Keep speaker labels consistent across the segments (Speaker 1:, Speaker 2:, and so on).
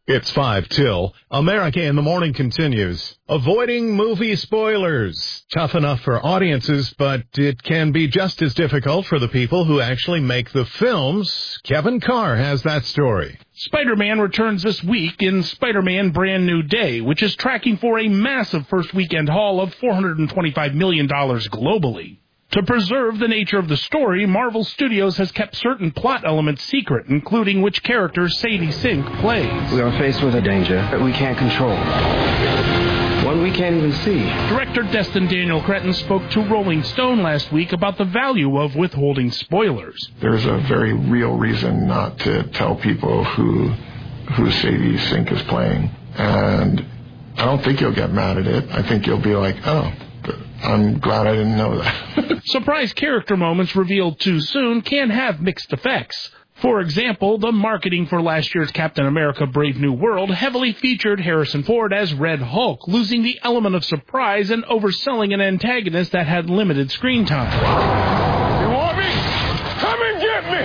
Speaker 1: It's 5 till. America in the Morning continues. Avoiding movie spoilers. Tough enough for audiences, but it can be just as difficult for the people who actually make the films. Kevin Carr has that story.
Speaker 2: Spider-Man returns this week in Spider-Man Brand New Day, which is tracking for a massive first weekend haul of $425 million globally. To preserve the nature of the story, Marvel Studios has kept certain plot elements secret, including which character Sadie Sink plays.
Speaker 3: We are faced with a danger that we can't control. One we can't even see.
Speaker 2: Director Destin Daniel Cretton spoke to Rolling Stone last week about the value of withholding spoilers.
Speaker 4: There's a very real reason not to tell people who Sadie Sink is playing. And I don't think you'll get mad at it. I think you'll be like, oh, I'm glad I didn't know that.
Speaker 2: Surprise character moments revealed too soon can have mixed effects. For example, the marketing for last year's Captain America Brave New World heavily featured Harrison Ford as Red Hulk, losing the element of surprise and overselling an antagonist that had limited screen time.
Speaker 4: You want me? Come and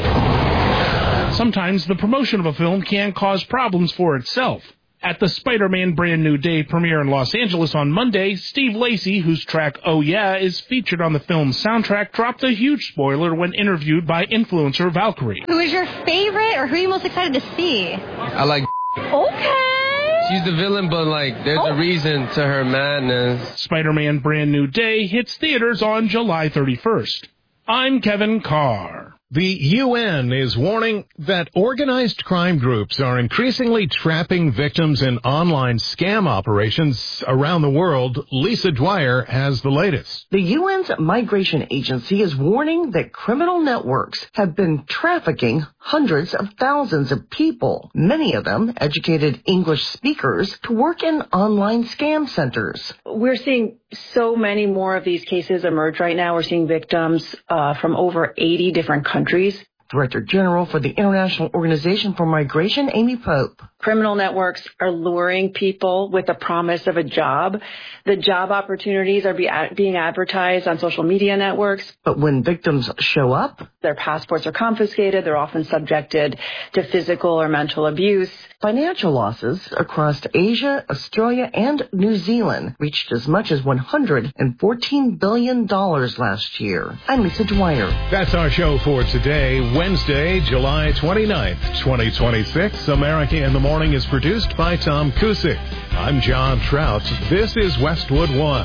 Speaker 4: get me!
Speaker 2: Sometimes the promotion of a film can cause problems for itself. At the Spider-Man Brand New Day premiere in Los Angeles on Monday, Steve Lacy, whose track Oh Yeah is featured on the film's soundtrack, dropped a huge spoiler when interviewed by influencer Valkyrie.
Speaker 5: Who is your favorite, or who are you most excited to see?
Speaker 6: I like...
Speaker 5: Okay.
Speaker 6: She's the villain, but, there's a reason to her madness.
Speaker 2: Spider-Man Brand New Day hits theaters on July 31st. I'm Kevin Carr.
Speaker 1: The UN is warning that organized crime groups are increasingly trapping victims in online scam operations around the world. Lisa Dwyer has the latest.
Speaker 7: The UN's migration agency is warning that criminal networks have been trafficking hundreds of thousands of people, many of them educated English speakers, to work in online scam centers.
Speaker 8: We're seeing so many more of these cases emerge right now. We're seeing victims from over 80 different countries.
Speaker 7: Director General for the International Organization for Migration, Amy Pope.
Speaker 8: Criminal networks are luring people with the promise of a job. The job opportunities are being advertised on social media networks.
Speaker 7: But when victims show up,
Speaker 8: their passports are confiscated. They're often subjected to physical or mental abuse.
Speaker 7: Financial losses across Asia, Australia, and New Zealand reached as much as $114 billion last year. I'm Lisa Dwyer.
Speaker 1: That's our show for today, Wednesday, July 29th, 2026. America in the Morning is produced by Tom Cusick. I'm John Trout. This is Westwood One.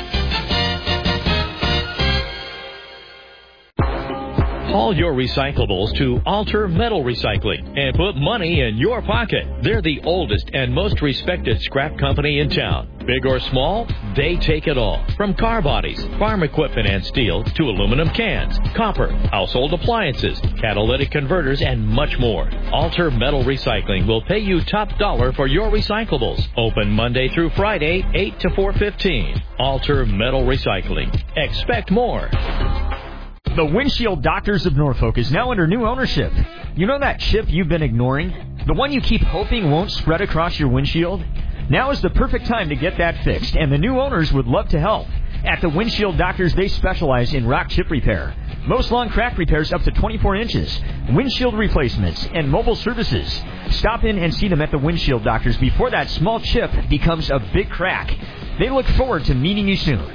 Speaker 9: Haul your recyclables to Alter Metal Recycling and put money in your pocket. They're the oldest and most respected scrap company in town. Big or small, they take it all. From car bodies, farm equipment and steel, to aluminum cans, copper, household appliances, catalytic converters, and much more. Alter Metal Recycling will pay you top dollar for your recyclables. Open Monday through Friday, 8 to 4:15. Alter Metal Recycling. Expect more.
Speaker 10: The Windshield Doctors of Norfolk is now under new ownership. You know that chip you've been ignoring? The one you keep hoping won't spread across your windshield? Now is the perfect time to get that fixed, and the new owners would love to help. At the Windshield Doctors, they specialize in rock chip repair, most long crack repairs up to 24 inches, windshield replacements, and mobile services. Stop in and see them at the Windshield Doctors before that small chip becomes a big crack. They look forward to meeting you soon.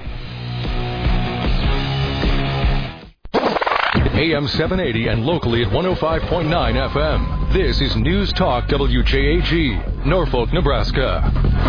Speaker 11: AM 780 and locally at 105.9 FM. This is News Talk WJAG, Norfolk, Nebraska.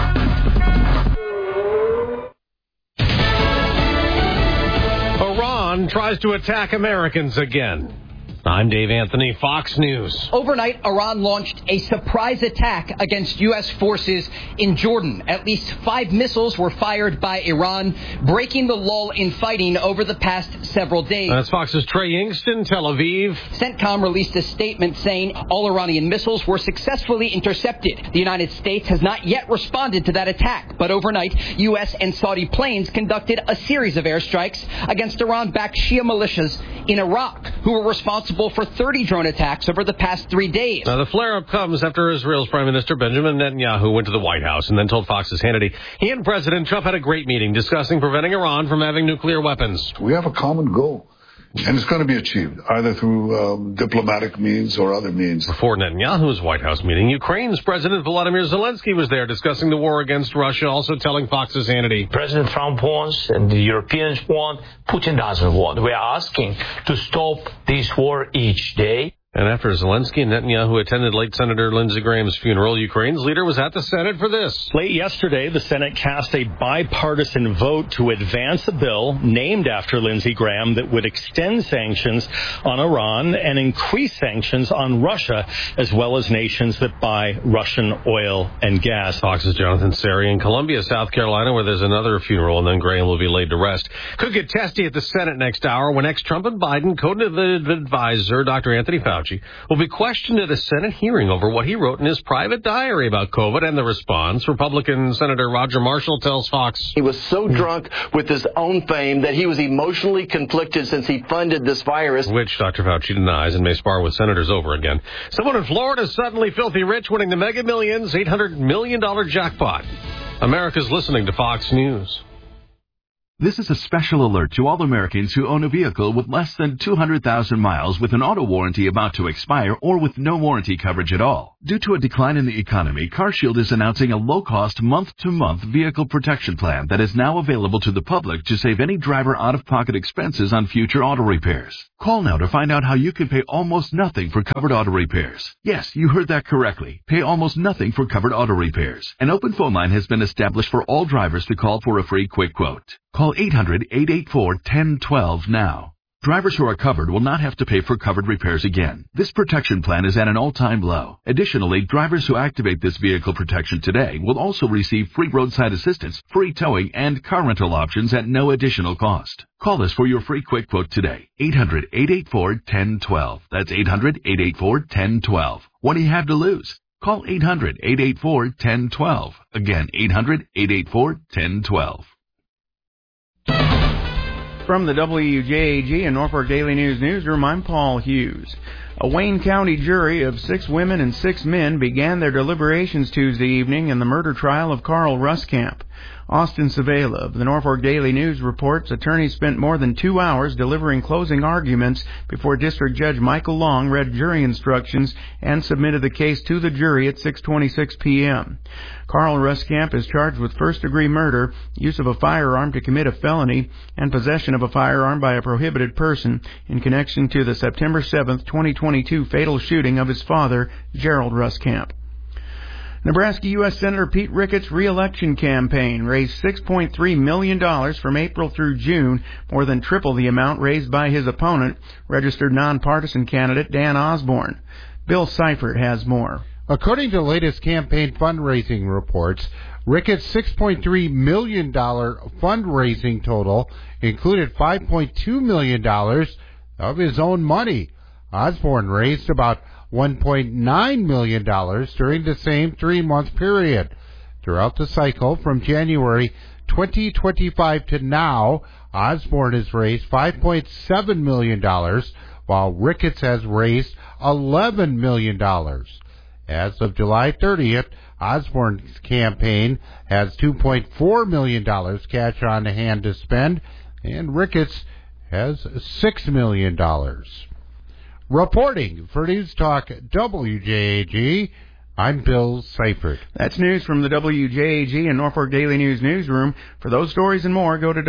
Speaker 12: Iran tries to attack Americans again. I'm Dave Anthony, Fox News.
Speaker 13: Overnight, Iran launched a surprise attack against U.S. forces in Jordan. At least 5 missiles were fired by Iran, breaking the lull in fighting over the past several days.
Speaker 12: That's Fox's Trey Ingston, Tel Aviv.
Speaker 13: CENTCOM released a statement saying all Iranian missiles were successfully intercepted. The United States has not yet responded to that attack, but overnight, U.S. and Saudi planes conducted a series of airstrikes against Iran-backed Shia militias in Iraq, who were responsible for 30 drone attacks over the past 3 days.
Speaker 12: Now, the flare-up comes after Israel's Prime Minister Benjamin Netanyahu went to the White House and then told Fox's Hannity he and President Trump had a great meeting discussing preventing Iran from having nuclear weapons.
Speaker 4: We have a common goal,
Speaker 14: And it's going to be achieved, either through diplomatic means or other means.
Speaker 12: Before Netanyahu's White House meeting, Ukraine's President Volodymyr Zelensky was there discussing the war against Russia, also telling Fox's Hannity.
Speaker 15: President Trump wants and the Europeans want, Putin doesn't want. We are asking to stop this war each day.
Speaker 12: And after Zelensky and Netanyahu attended late Senator Lindsey Graham's funeral, Ukraine's leader was at the Senate for this.
Speaker 16: Late yesterday, the Senate cast a bipartisan vote to advance a bill named after Lindsey Graham that would extend sanctions on Iran and increase sanctions on Russia, as well as nations that buy Russian oil and gas.
Speaker 12: Fox's Jonathan Seri in Columbia, South Carolina, where there's another funeral, and then Graham will be laid to rest. Could get testy at the Senate next hour when ex-Trump and Biden COVID advisor Dr. Anthony Fauci will be questioned at a Senate hearing over what he wrote in his private diary about COVID and the response. Republican Senator Roger Marshall tells Fox.
Speaker 17: He was so drunk with his own fame that he was emotionally conflicted since he funded this virus.
Speaker 12: Which Dr. Fauci denies and may spar with senators over again. Someone in Florida is suddenly filthy rich, winning the Mega Millions $800 million jackpot. America's listening to Fox News.
Speaker 18: This is a special alert to all Americans who own a vehicle with less than 200,000 miles with an auto warranty about to expire or with no warranty coverage at all. Due to a decline in the economy, CarShield is announcing a low-cost month-to-month vehicle protection plan that is now available to the public to save any driver out-of-pocket expenses on future auto repairs. Call now to find out how you can pay almost nothing for covered auto repairs. Yes, you heard that correctly. Pay almost nothing for covered auto repairs. An open phone line has been established for all drivers to call for a free quick quote. Call 800-884-1012 now. Drivers who are covered will not have to pay for covered repairs again. This protection plan is at an all-time low. Additionally, drivers who activate this vehicle protection today will also receive free roadside assistance, free towing, and car rental options at no additional cost. Call us for your free quick quote today. 800-884-1012. That's 800-884-1012. What do you have to lose? Call 800-884-1012. Again, 800-884-1012.
Speaker 19: From the WJAG and Norfolk Daily News newsroom, I'm Paul Hughes. A Wayne County jury of 6 women and 6 men began their deliberations Tuesday evening in the murder trial of Carl Ruskamp. Austin Savela of the Norfolk Daily News reports attorneys spent more than 2 hours delivering closing arguments before District Judge Michael Long read jury instructions and submitted the case to the jury at 6:26 p.m. Carl Ruskamp is charged with first-degree murder, use of a firearm to commit a felony, and possession of a firearm by a prohibited person in connection to the September 7, 2022 fatal shooting of his father, Gerald Ruskamp. Nebraska U.S. Senator Pete Ricketts' re-election campaign raised $6.3 million from April through June, more than triple the amount raised by his opponent, registered nonpartisan candidate Dan Osborne. Bill Seifert has more.
Speaker 20: According to the latest campaign fundraising reports, Ricketts' $6.3 million fundraising total included $5.2 million of his own money. Osborne raised about $1.9 million during the same 3-month period. Throughout the cycle from January 2025 to now, Osborne has raised $5.7 million, while Ricketts has raised $11 million. As of July 30th, Osborne's campaign has $2.4 million cash on hand to spend, and Ricketts has $6 million. Reporting for News Talk WJAG, I'm Bill Seifert.
Speaker 19: That's news from the WJAG and Norfolk Daily News newsroom. For those stories and more, go to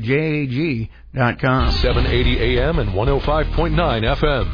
Speaker 19: WJAG.com.
Speaker 11: 780 AM and 105.9 FM.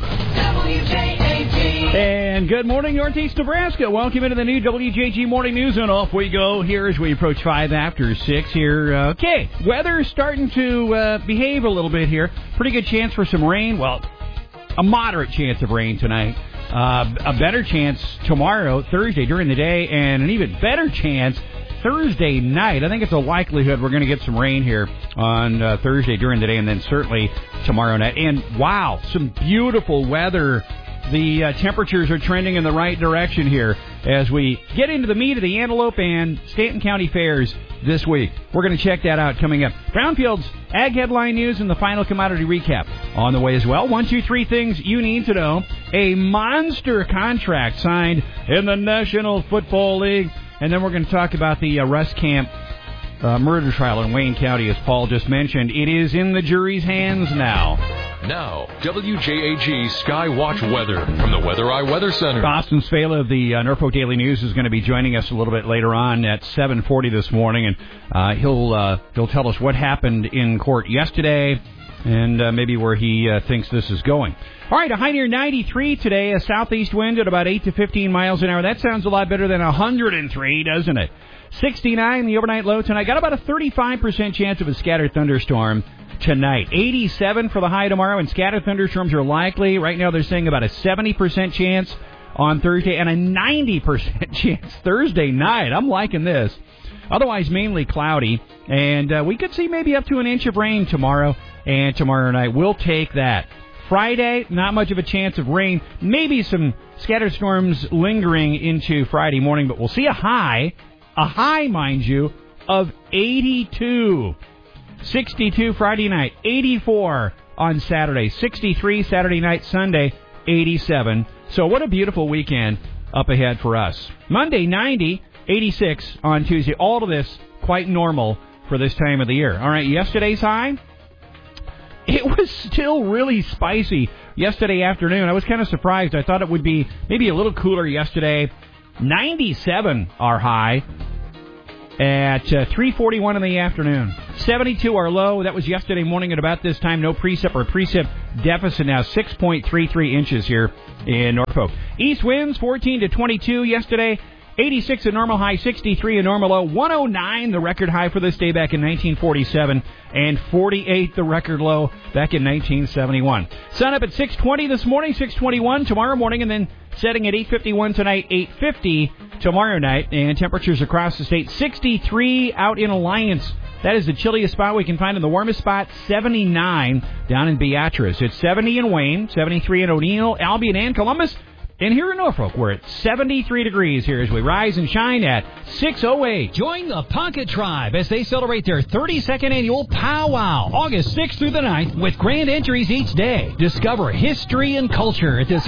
Speaker 21: WJAG. And good morning, Northeast Nebraska. Welcome into the new WJAG Morning News, and off we go here as we approach 5 after 6 here. Okay, weather's starting to behave a little bit here. Pretty good chance for some rain. Well, a moderate chance of rain tonight. A better chance tomorrow, Thursday, during the day, and an even better chance Thursday night. I think it's a likelihood we're going to get some rain here on Thursday during the day, and then certainly tomorrow night. And, wow, some beautiful weather. The temperatures are trending in the right direction here as we get into the meat of the Antelope and Stanton County Fairs this week. We're going to check that out coming up. Brownfield's Ag Headline News and the final commodity recap on the way as well. 1, 2, 3 things you need to know. A monster contract signed in the National Football League. And then we're going to talk about the Ruskamp murder trial in Wayne County, as Paul just mentioned. It is in the jury's hands now.
Speaker 11: Now, WJAG Skywatch weather from the Weather Eye Weather Center.
Speaker 21: Austin Spala of the Norfolk Daily News is going to be joining us a little bit later on at 7:40 this morning, and he'll tell us what happened in court yesterday and maybe where he thinks this is going. All right, a high near 93 today, a southeast wind at about 8 to 15 miles an hour. That sounds a lot better than 103, doesn't it? 69, the overnight low tonight. Got about a 35% chance of a scattered thunderstorm tonight. 87 for the high tomorrow, and scattered thunderstorms are likely. Right now they're saying about a 70% chance on Thursday and a 90% chance Thursday night. I'm liking this. Otherwise, mainly cloudy, and we could see maybe up to an inch of rain tomorrow and tomorrow night. We'll take that. Friday, not much of a chance of rain. Maybe some scattered storms lingering into Friday morning, but we'll see a high, mind you, of 82. 62 Friday night, 84 on Saturday, 63 Saturday night, Sunday, 87. So what a beautiful weekend up ahead for us. Monday, 90, 86 on Tuesday. All of this quite normal for this time of the year. All right, yesterday's high, it was still really spicy yesterday afternoon. I was kind of surprised. I thought it would be maybe a little cooler yesterday. 97 our high at 3:41 in the afternoon. 72 our low. That was yesterday morning at about this time. No precip or precip deficit now. 6.33 inches here in Norfolk. East winds 14 to 22 yesterday. 86 a normal high, 63 a normal low, 109 the record high for this day back in 1947, and 48 the record low back in 1971. Sun up at 6:20 this morning, 6:21 tomorrow morning, and then setting at 8:51 tonight, 8:50 tomorrow night. And temperatures across the state, 63 out in Alliance. That is the chilliest spot we can find. In the warmest spot, 79 down in Beatrice. It's 70 in Wayne, 73 in O'Neill, Albion, and Columbus. And here in Norfolk, we're at 73 degrees here as we rise and shine at 6:08.
Speaker 3: Join the Pocket Tribe as they celebrate their 32nd annual Powwow, August 6th through the 9th, with grand entries each day. Discover history and culture at this